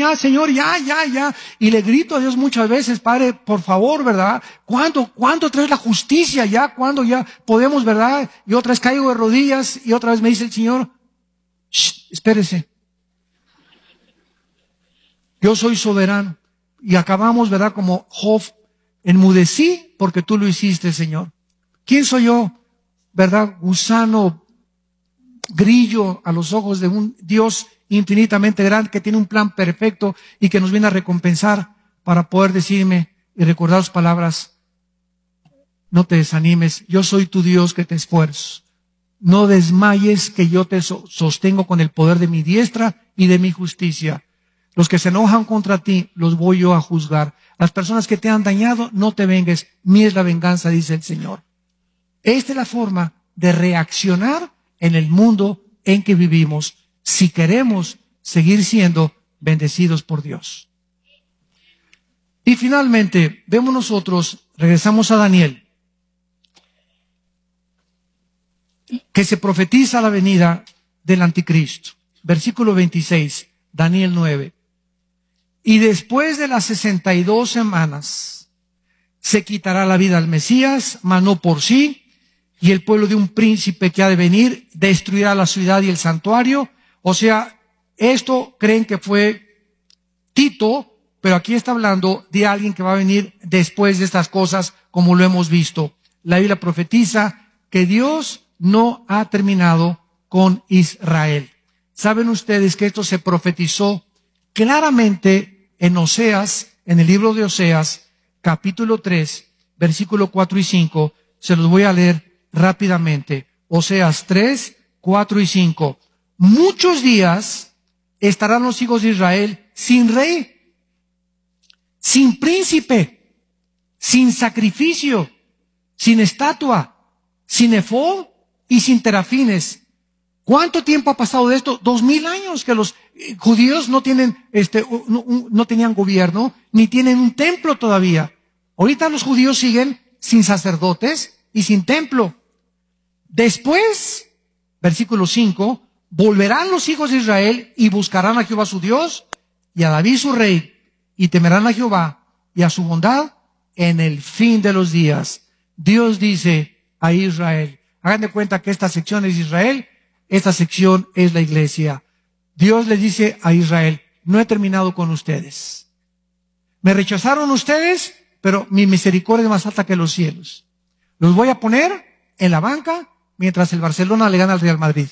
ya, Señor, ya. Y le grito a Dios muchas veces, Padre, por favor, ¿verdad? ¿Cuándo traes la justicia ya? ¿Cuándo ya podemos, verdad? Y otra vez caigo de rodillas y otra vez me dice el Señor, espérese. Yo soy soberano. Y acabamos, ¿verdad? Como Job, enmudecí porque tú lo hiciste, Señor. ¿Quién soy yo? ¿Verdad? Gusano, grillo a los ojos de un Dios infinitamente grande que tiene un plan perfecto y que nos viene a recompensar para poder decirme y recordar sus palabras. No te desanimes, yo soy tu Dios que te esfuerzo. No desmayes, que yo te sostengo con el poder de mi diestra y de mi justicia. Los que se enojan contra ti, los voy yo a juzgar. Las personas que te han dañado, no te vengues. Mía es la venganza, dice el Señor. Esta es la forma de reaccionar en el mundo en que vivimos, si queremos seguir siendo bendecidos por Dios. Y finalmente, vemos nosotros, regresamos a Daniel, que se profetiza la venida del anticristo. Versículo 26, Daniel 9. Y después de las 62 semanas, se quitará la vida al Mesías, mas no por sí, y el pueblo de un príncipe que ha de venir destruirá la ciudad y el santuario. O sea, esto creen que fue Tito, pero aquí está hablando de alguien que va a venir después de estas cosas, como lo hemos visto. La Biblia profetiza que Dios no ha terminado con Israel. ¿Saben ustedes que esto se profetizó claramente en Oseas, en el libro de Oseas, capítulo 3, versículo 4 y 5? Se los voy a leer rápidamente. Oseas 3, 4 y 5. Muchos días estarán los hijos de Israel sin rey, sin príncipe, sin sacrificio, sin estatua, sin efod y sin terafines. ¿Cuánto tiempo ha pasado de esto? 2000 años que los judíos no tienen, no tenían gobierno, ni tienen un templo todavía. Ahorita los judíos siguen sin sacerdotes y sin templo. Después, versículo 5, volverán los hijos de Israel y buscarán a Jehová su Dios y a David su rey, y temerán a Jehová y a su bondad en el fin de los días. Dios dice a Israel, hagan de cuenta que esta sección es Israel, esta sección es la iglesia. Dios le dice a Israel, no he terminado con ustedes. Me rechazaron ustedes, pero mi misericordia es más alta que los cielos. Los voy a poner en la banca mientras el Barcelona le gana al Real Madrid.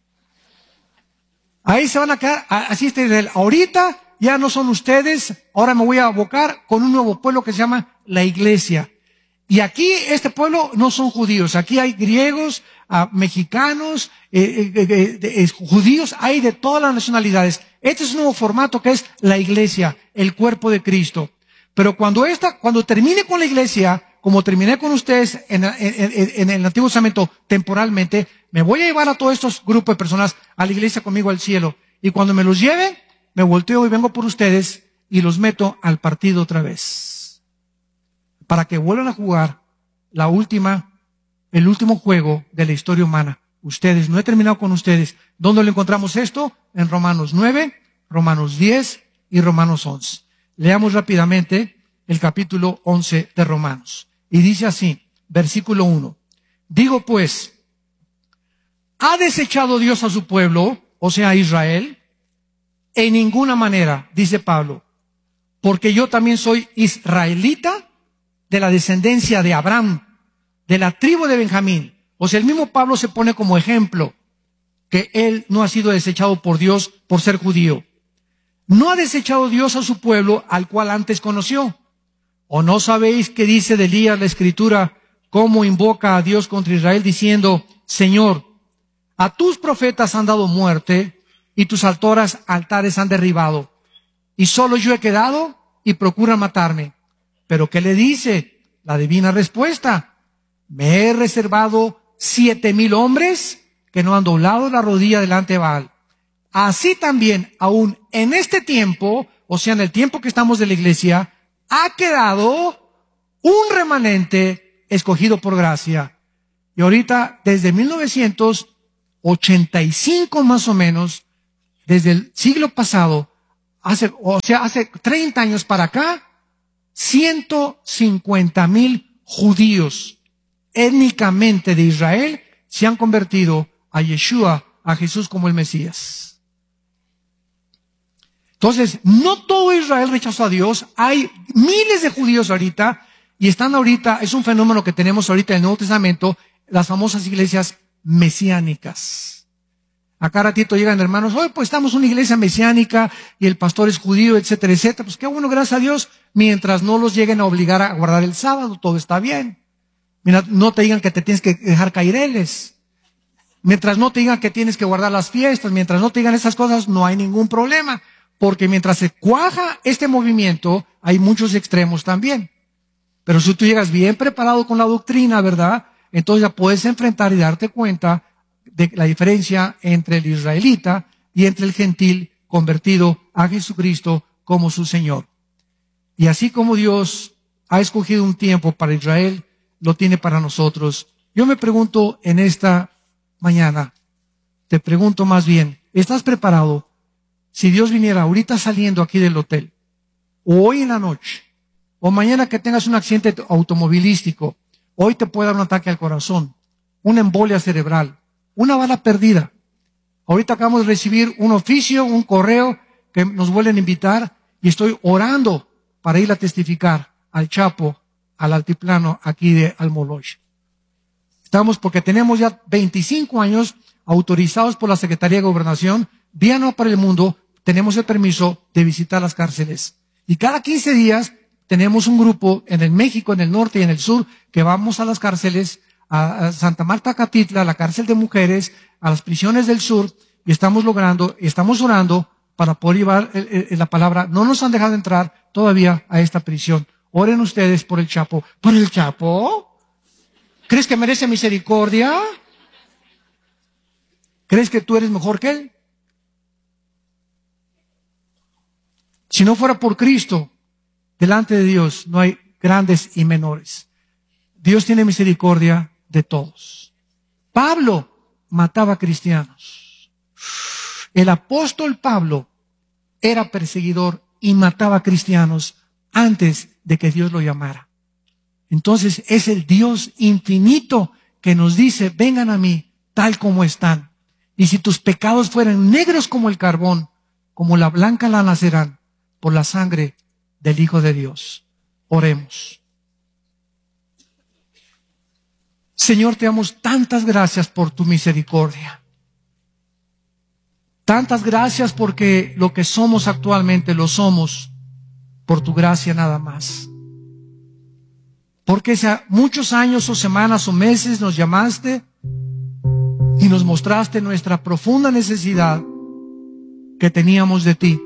Ahí se van a quedar, así está Israel. Ahorita ya no son ustedes, ahora me voy a abocar con un nuevo pueblo que se llama la iglesia. Y aquí este pueblo no son judíos, aquí hay griegos, mexicanos, judíos, hay de todas las nacionalidades. Este es un nuevo formato que es la iglesia, el cuerpo de Cristo. Pero cuando termine con la iglesia, como terminé con ustedes en el Antiguo Testamento temporalmente, me voy a llevar a todos estos grupos de personas a la iglesia conmigo al cielo. Y cuando me los lleve, me volteo y vengo por ustedes y los meto al partido otra vez. Para que vuelvan a jugar el último juego de la historia humana. Ustedes, no he terminado con ustedes. ¿Dónde lo encontramos esto? En Romanos 9, Romanos 10 y Romanos 11. Leamos rápidamente el capítulo 11 de Romanos. Y dice así, versículo 1. Digo pues, ¿ha desechado Dios a su pueblo, o sea, a Israel? En ninguna manera, dice Pablo, porque yo también soy israelita de la descendencia de Abraham, de la tribu de Benjamín. O sea, el mismo Pablo se pone como ejemplo que él no ha sido desechado por Dios por ser judío. No ha desechado Dios a su pueblo al cual antes conoció. ¿O no sabéis qué dice de Elías la Escritura, cómo invoca a Dios contra Israel diciendo, Señor, a tus profetas han dado muerte y tus altares han derribado, y solo yo he quedado y procuran matarme? ¿Pero qué le dice? La divina respuesta, me he reservado 7,000 hombres que no han doblado la rodilla delante de Baal. Así también, aún en este tiempo, o sea, en el tiempo que estamos de la iglesia, ha quedado un remanente escogido por gracia. Y ahorita, desde 1985 más o menos, desde el siglo pasado, hace 30 años para acá, 150,000 judíos étnicamente de Israel se han convertido a Yeshua, a Jesús como el Mesías. Entonces, no todo Israel rechazó a Dios. Hay miles de judíos ahorita, y están ahorita, es un fenómeno que tenemos ahorita en el Nuevo Testamento, las famosas iglesias mesiánicas. A cada ratito llegan hermanos, hoy pues estamos en una iglesia mesiánica y el pastor es judío, etcétera, etcétera. Pues qué bueno, gracias a Dios, mientras no los lleguen a obligar a guardar el sábado, todo está bien. Mira, no te digan que te tienes que dejar caireles. Mientras no te digan que tienes que guardar las fiestas, mientras no te digan esas cosas, no hay ningún problema. Porque mientras se cuaja este movimiento, hay muchos extremos también. Pero si tú llegas bien preparado con la doctrina, ¿verdad? Entonces ya puedes enfrentar y darte cuenta de la diferencia entre el israelita y entre el gentil convertido a Jesucristo como su Señor. Y así como Dios ha escogido un tiempo para Israel, lo tiene para nosotros. Yo me pregunto en esta mañana, te pregunto más bien, ¿estás preparado? Si Dios viniera ahorita saliendo aquí del hotel, o hoy en la noche, o mañana que tengas un accidente automovilístico, hoy te puede dar un ataque al corazón, una embolia cerebral, una bala perdida. Ahorita acabamos de recibir un oficio, un correo que nos vuelven a invitar y estoy orando para ir a testificar al Chapo, al altiplano aquí de Almoloch. Estamos porque tenemos ya 25 años autorizados por la Secretaría de Gobernación, vía no para el mundo, tenemos el permiso de visitar las cárceles. Y cada 15 días tenemos un grupo en el México, en el norte y en el sur, que vamos a las cárceles, a Santa Marta, Catitla, a la cárcel de mujeres, a las prisiones del sur, y estamos orando para poder llevar la palabra. No nos han dejado entrar todavía a esta prisión. Oren ustedes por el Chapo. ¿Por el Chapo? ¿Crees que merece misericordia? ¿Crees que tú eres mejor que él? Si no fuera por Cristo, delante de Dios no hay grandes y menores. Dios tiene misericordia de todos. Pablo mataba cristianos. El apóstol Pablo era perseguidor y mataba cristianos antes de que Dios lo llamara. Entonces es el Dios infinito que nos dice, vengan a mí tal como están. Y si tus pecados fueran negros como el carbón, como la blanca lana serán, por la sangre del Hijo de Dios. Oremos. Señor, te damos tantas gracias por tu misericordia. Tantas gracias porque lo que somos actualmente lo somos por tu gracia nada más. Porque hace muchos años o semanas o meses nos llamaste y nos mostraste nuestra profunda necesidad que teníamos de ti.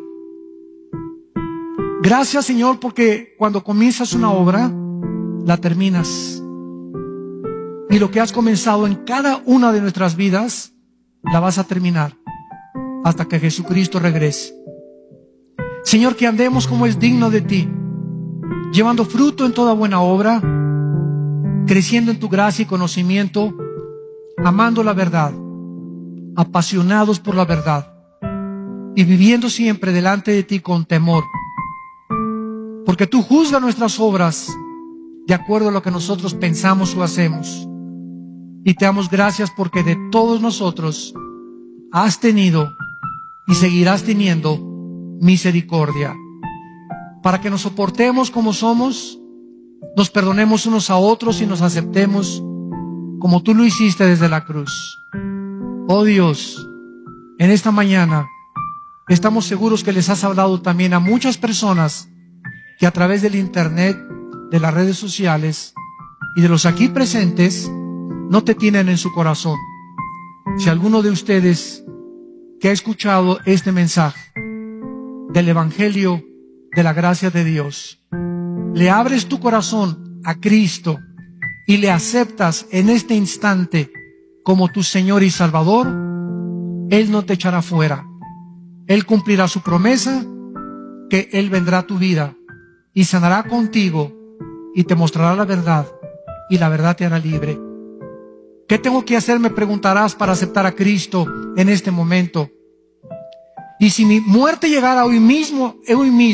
Gracias, Señor, porque cuando comienzas una obra, la terminas. Y lo que has comenzado en cada una de nuestras vidas, la vas a terminar hasta que Jesucristo regrese. Señor, que andemos como es digno de ti, llevando fruto en toda buena obra, creciendo en tu gracia y conocimiento, amando la verdad, apasionados por la verdad y viviendo siempre delante de ti con temor. Porque tú juzgas nuestras obras de acuerdo a lo que nosotros pensamos o hacemos. Y te damos gracias porque de todos nosotros has tenido y seguirás teniendo misericordia. Para que nos soportemos como somos, nos perdonemos unos a otros y nos aceptemos como tú lo hiciste desde la cruz. Oh Dios, en esta mañana estamos seguros que les has hablado también a muchas personas que a través del internet, de las redes sociales y de los aquí presentes no te tienen en su corazón. Si alguno de ustedes que ha escuchado este mensaje del Evangelio de la gracia de Dios, le abres tu corazón a Cristo y le aceptas en este instante como tu Señor y Salvador, Él no te echará fuera. Él cumplirá su promesa que Él vendrá a tu vida y sanará contigo y te mostrará la verdad y la verdad te hará libre. ¿Qué tengo que hacer? Me preguntarás para aceptar a Cristo en este momento. Y si mi muerte llegara hoy mismo,